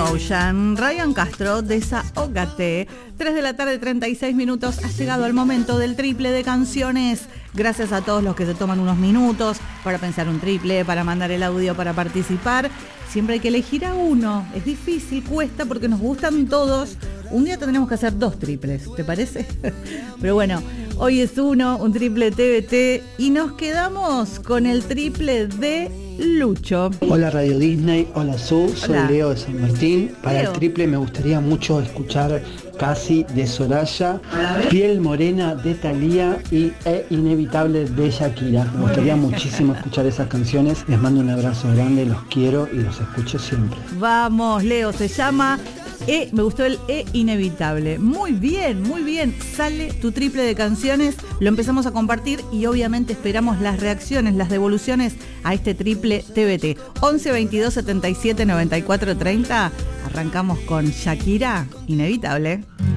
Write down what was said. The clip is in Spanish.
Ocean, Ryan Castro, Desahógate. 3 de la tarde, 36 minutos. Ha llegado el momento del triple de canciones. Gracias a todos los que se toman unos minutos para pensar un triple, para mandar el audio, para participar. Siempre hay que elegir a uno. Es difícil, cuesta porque nos gustan todos. Un día tendremos que hacer 2 triples, ¿te parece? Pero bueno, hoy es un triple TBT y nos quedamos con el triple de Lucho. Hola Radio Disney, hola Su, soy Hola. Leo de San Martín. Para Leo. el triple me gustaría mucho escuchar Casi de Soraya, Piel Morena de Thalía y Inevitable de Shakira. Me gustaría muchísimo escuchar esas canciones. Les mando un abrazo grande, los quiero y los escucho siempre. Vamos, Leo, se llama me gustó el Inevitable. Muy bien, muy bien. Sale tu triple de canciones, lo empezamos a compartir y obviamente esperamos las reacciones, las devoluciones a este triple TBT. 11 22 77 94 30. Arrancamos con Shakira, Inevitable.